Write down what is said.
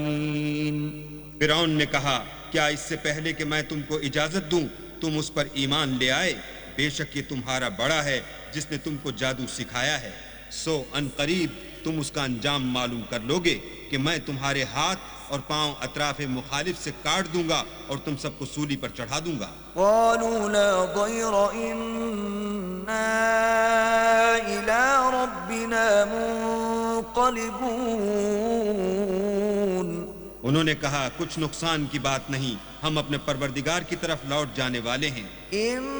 फिरौन ने कहा, क्या इससे पहले कि मैं तुमको इजाजत दूं तुम उस पर ईमान ले आए? बेशक ये तुम्हारा बड़ा है जिसने तुमको जादू सिखाया है। सो अनकरीब तुम उसका अंजाम मालूम कर लोगे कि मैं तुम्हारे हाथ और पांव अतराफ मुखालिफ से काट दूंगा और तुम सबको सूली पर चढ़ा दूंगा। قالوا لا ضير إنا إلى ربنا منقلبون। उन्होंने कहा, कुछ नुकसान की बात नहीं, हम अपने परवरदिगार की तरफ लौट जाने वाले हैं।